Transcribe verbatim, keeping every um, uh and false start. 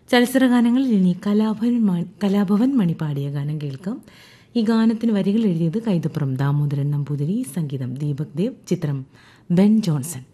ചലച്ചിത്ര ഗാനങ്ങളിൽ ഇനി കലാഭവൻ മ- കലാഭവൻ മണി പാടിയ ഗാനം കേൾക്കാം. ഈ ഗാനത്തിന് വരികൾ എഴുതിയത് കൈതപ്പുറം ദാമോദരൻ നമ്പൂതിരി, സംഗീതം ദീപക് ദേവ്, ചിത്രം ബെൻ ജോൺസൺ.